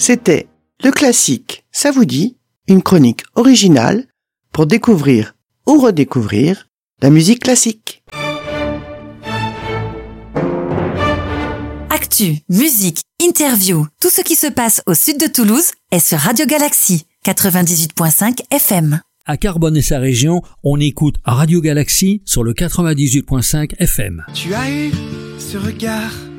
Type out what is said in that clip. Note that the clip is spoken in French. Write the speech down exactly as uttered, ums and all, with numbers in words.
C'était Le Classique, ça vous dit, une chronique originale pour découvrir ou redécouvrir la musique classique. Actu, musique, interview, tout ce qui se passe au sud de Toulouse est sur Radio Galaxy, quatre-vingt-dix-huit virgule cinq F M. À Carbone et sa région, on écoute Radio Galaxy sur le quatre-vingt-dix-huit virgule cinq F M. Tu as eu ce regard